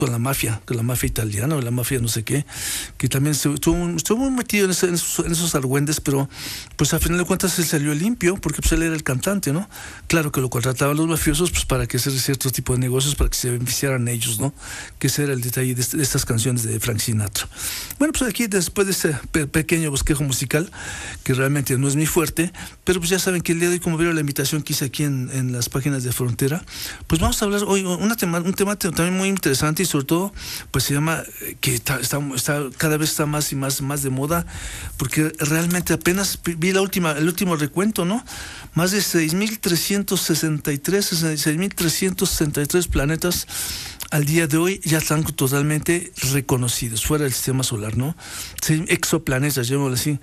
con la mafia italiana o la mafia no sé qué, que también estuvo muy metido en esos argüendes, pero pues a final de cuentas él salió limpio, porque pues él era el cantante, ¿no? Claro que lo contrataban los mafiosos pues para que hacer cierto tipo de negocios, para que se beneficiaran ellos, ¿no? Que ese era el detalle de estas canciones de Frank Sinatra. Bueno, pues aquí después de este pequeño bosquejo musical, que realmente no es mi fuerte, pero pues ya saben que el día de hoy, como vieron la invitación que hice aquí en las páginas de Frontera, pues vamos a hablar hoy un tema también muy interesante, y sobre todo pues se llama, que está cada vez está más y más de moda, porque realmente apenas vi el último recuento, ¿no? Más de 6.363 planetas al día de hoy ya están totalmente reconocidos fuera del sistema solar, ¿no? Exoplanetas, llamémoslo así.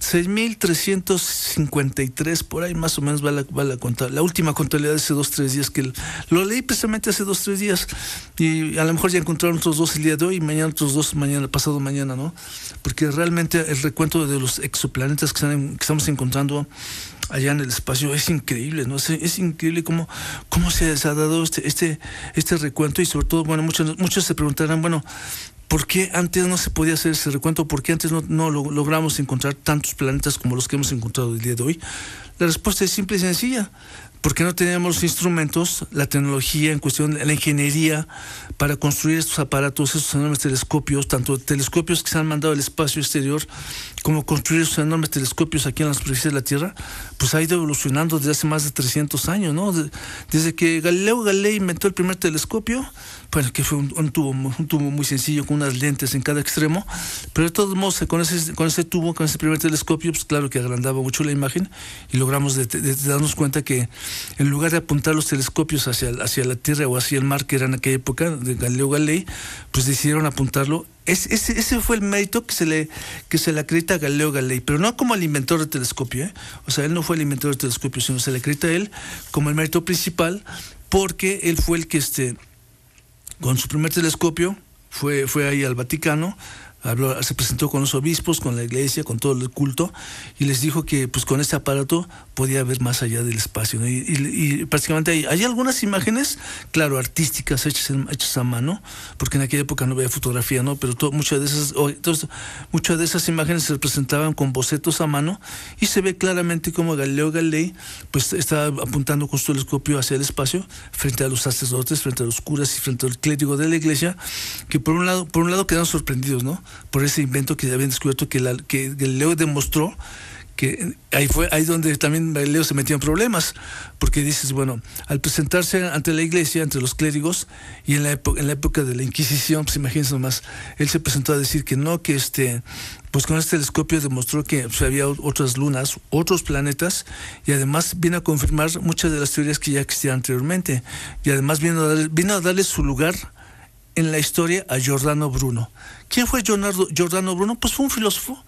6.353, por ahí más o menos va la última contabilidad de hace 2-3 días, que lo leí precisamente hace 2-3 días, y a lo mejor ya encontraron otros 2 el día de hoy, y mañana otros 2 pasado mañana, ¿no? Porque realmente el recuento de los exoplanetas que estamos encontrando allá en el espacio es increíble, ¿no? Es increíble cómo se ha dado este recuento, y sobre todo, bueno, muchos se preguntarán, bueno, ¿por qué antes no se podía hacer ese recuento? ¿Por qué antes no logramos encontrar tantos planetas como los que hemos encontrado el día de hoy? La respuesta es simple y sencilla: porque no teníamos los instrumentos, la tecnología en cuestión, la ingeniería para construir estos aparatos, estos enormes telescopios, tanto telescopios que se han mandado al espacio exterior, como construir esos enormes telescopios aquí en la superficie de la Tierra, pues ha ido evolucionando desde hace más de 300 años, ¿no? Desde que Galileo Galilei inventó el primer telescopio, bueno, que fue un tubo muy sencillo con unas lentes en cada extremo, pero de todos modos con ese tubo, con ese primer telescopio, pues claro que agrandaba mucho la imagen, y logramos de darnos cuenta que en lugar de apuntar los telescopios hacia la Tierra o hacia el mar, que era en aquella época de Galileo Galilei, pues decidieron apuntarlo. Ese fue el mérito que se le acredita a Galileo Galilei, pero no como el inventor del telescopio, ¿eh? O sea, él no fue el inventor del telescopio, sino se le acredita a él como el mérito principal, porque él fue el que con su primer telescopio fue ahí al Vaticano, se presentó con los obispos, con la iglesia, con todo el culto, y les dijo que pues con este aparato podía ver más allá del espacio, ¿no? Y prácticamente hay algunas imágenes, claro, artísticas, hechas a mano, porque en aquella época no había fotografía, ¿no? Pero muchas de esas imágenes se presentaban con bocetos a mano, y se ve claramente cómo Galileo Galilei pues estaba apuntando con su telescopio hacia el espacio, frente a los sacerdotes, frente a los curas y frente al clérigo de la iglesia, que por un lado quedaron sorprendidos, ¿no? Por ese invento que habían descubierto, que Galileo demostró, que ahí donde también Galileo se metió en problemas, porque dices, bueno, al presentarse ante la iglesia, ante los clérigos, y en la época de la Inquisición, pues imagínense nomás, él se presentó a decir que no, que pues con este telescopio demostró que pues, había otras lunas, otros planetas, y además vino a confirmar muchas de las teorías que ya existían anteriormente, y además vino a darle su lugar en la historia a Giordano Bruno. ¿Quién fue Giordano Bruno? Pues fue un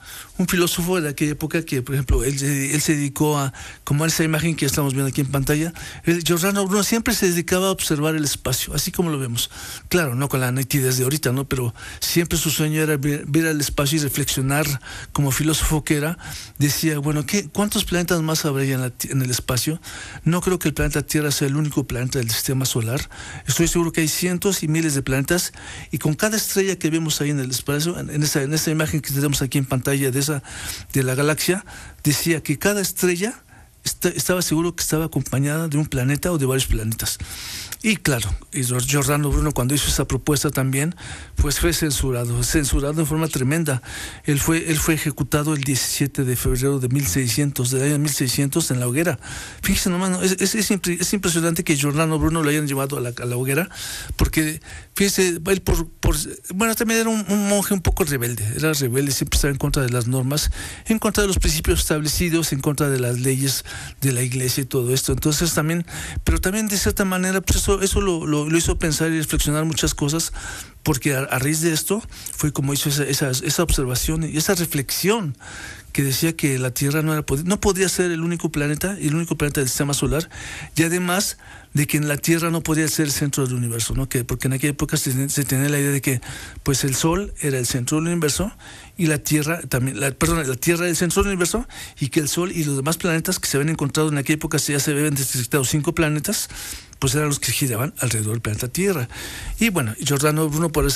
filósofo de aquella época que, por ejemplo, él se dedicó a, como esa imagen que estamos viendo aquí en pantalla, Giordano Bruno siempre se dedicaba a observar el espacio, así como lo vemos. Claro, no con la nitidez de ahorita, ¿no? Pero siempre su sueño era ver al espacio y reflexionar, como filósofo que era. Decía, bueno, ¿cuántos planetas más habría en el espacio? No creo que el planeta Tierra sea el único planeta del sistema solar. Estoy seguro que hay cientos y miles de planetas, y con cada estrella que vemos ahí en el espacio, en esa imagen que tenemos aquí en pantalla de la galaxia, decía que cada estrella estaba seguro que estaba acompañada de un planeta o de varios planetas. Y claro, Giordano Bruno, cuando hizo esa propuesta también, pues fue censurado en forma tremenda. Él fue ejecutado el 17 de febrero del año 1600 en la hoguera. Fíjense nomás, ¿no? Es impresionante que Giordano Bruno lo hayan llevado a la hoguera, porque fíjense, él bueno, también era un monje un poco rebelde, siempre estaba en contra de las normas, en contra de los principios establecidos, en contra de las leyes de la iglesia y todo esto. Entonces pero también de cierta manera, pues eso lo hizo pensar y reflexionar muchas cosas, porque a raíz de esto fue como hizo esa observación y esa reflexión, que decía que la Tierra no podía ser el único planeta del sistema solar, y además de que en la Tierra no podía ser el centro del universo, ¿no? Porque en aquella época se tenía la idea de que pues el Sol era el centro del universo, y la Tierra también, la Tierra era el centro del universo, y que el Sol y los demás planetas que se habían encontrado en aquella época, ya se habían detectado 5 planetas, pues eran los que giraban alrededor del planeta Tierra. Y bueno, Giordano Bruno